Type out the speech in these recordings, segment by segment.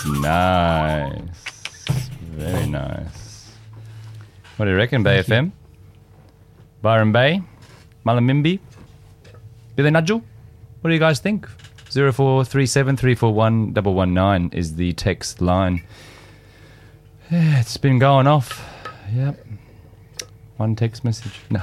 Nice. Very nice. What do you reckon, Bay FM? Byron Bay? Mullumbimby? Billy Nudgel? What do you guys think? 0437 341 119 is the text line. Yeah, it's been going off. Yep. One text message. No.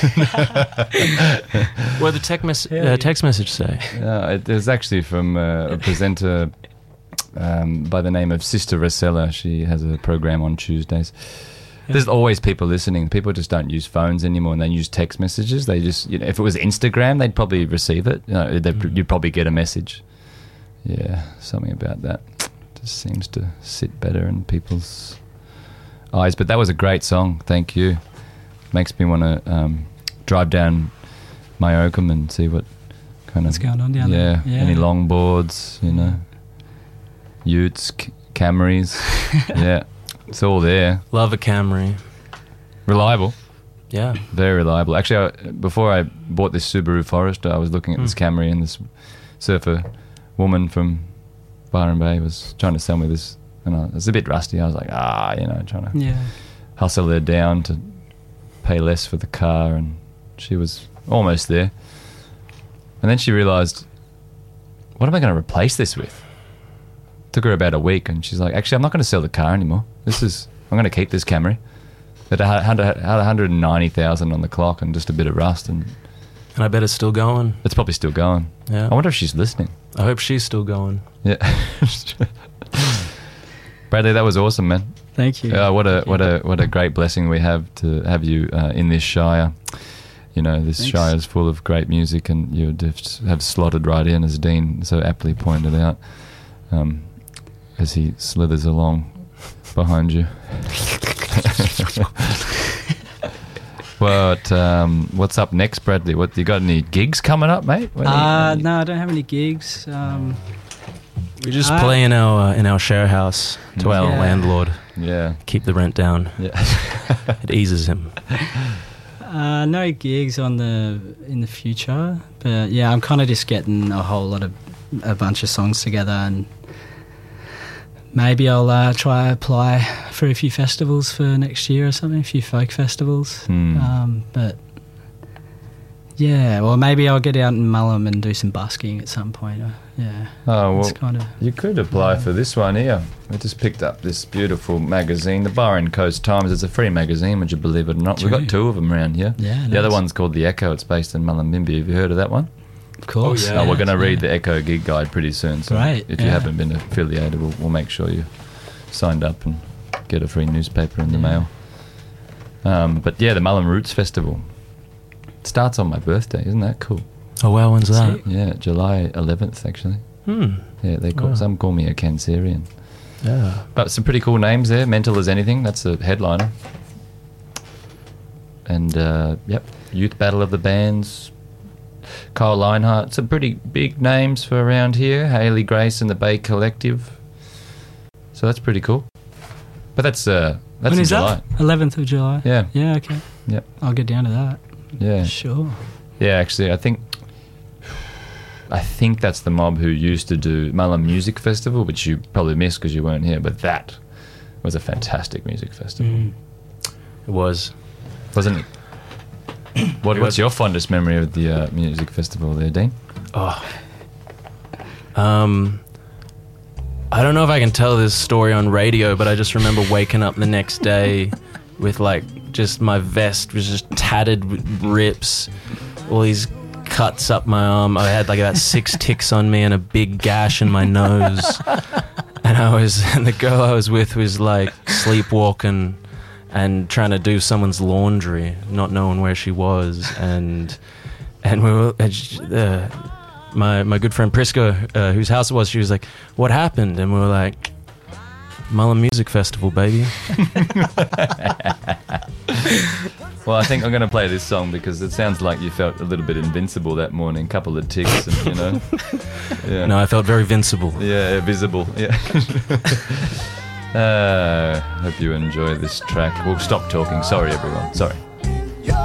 What did the text message say? It was actually from a presenter by the name of Sister Rosella. She has a program on Tuesdays. Yeah. There's always people listening. People just don't use phones anymore, and they use text messages. They just, if it was Instagram, they'd probably receive it. You'd probably get a message. Yeah, something about that just seems to sit better in people's eyes. But that was a great song. Thank you. Makes me want to drive down Myocum and see what kind what's going on down there. Yeah, any longboards, utes, Camrys. Yeah, it's all there. Love a Camry. Reliable. Yeah. Very reliable. Actually, before I bought this Subaru Forester, I was looking at this Camry, and this surfer woman from Byron Bay was trying to sell me this, and it was a bit rusty. I was like, trying to hustle her down to pay less for the car, and she was almost there. And then she realised, what am I going to replace this with? Took her about a week, and she's like, actually, I'm not going to sell the car anymore. I'm going to keep this Camry. It had 190,000 on the clock and just a bit of rust. And I bet it's still going. It's probably still going. Yeah. I wonder if she's listening. I hope she's still going. Yeah. Bradley, that was awesome, man. Thank you. What a great blessing we have to have you in this shire. This shire is full of great music, and you just have slotted right in, as Dean so aptly pointed out, as he slithers along behind you. What's up next, Bradley? You got any gigs coming up, mate? No, I don't have any gigs. We just play in our share house to our landlord. Yeah, keep the rent down. Yeah, it eases him. No gigs in the future, but yeah, I'm kind of just getting a bunch of songs together, and maybe I'll try apply for a few festivals for next year or something, a few folk festivals. But yeah, well, maybe I'll get out in Mullum and do some busking at some point. Yeah. Oh, well, you could apply for this one here. I just picked up this beautiful magazine, the Byron Coast Times. It's a free magazine, would you believe it or not? We've got two of them around here. Yeah, the other one's called The Echo. It's based in Mullumbimby. Have you heard of that one? Of course. Oh, yeah. We're going to read the Echo gig guide pretty soon. So Great. if you haven't been affiliated, we'll make sure you signed up and get a free newspaper in the mail. But yeah, the Mullum Roots Festival. It starts on my birthday. Isn't that cool? Oh, wow. When's that? Yeah, July 11th, actually. Yeah, some call me a Cancerian. Yeah. But some pretty cool names there. Mental as Anything, that's a headliner. And, Youth Battle of the Bands, Kyle Leinhardt. Some pretty big names for around here. Hayley Grace and the Bay Collective. So that's pretty cool. But that's when in is July. That? 11th of July? Yeah. Yeah, okay. Yep. I'll get down to that. Yeah. Sure. Yeah, actually, I think that's the mob who used to do Mullum Music Festival, which you probably missed because you weren't here, but that was a fantastic music festival. It was. Wasn't it? What's your fondest memory of the music festival there, Dean? I don't know if I can tell this story on radio, but I just remember waking up the next day with just my vest was just tattered with rips, all these cuts up my arm. I had about 6 ticks on me and a big gash in my nose. And the girl I was with was sleepwalking and trying to do someone's laundry, not knowing where she was. And we were, my good friend Prisca, whose house it was, she was like, "What happened?" And we were like, "Mullum Music Festival, baby." Well, I think I'm going to play this song because it sounds like you felt a little bit invincible that morning. Couple of ticks, and Yeah. No, I felt very vincible. Yeah, visible. Yeah. Hope you enjoy this track. We'll stop talking. Sorry, everyone. Sorry.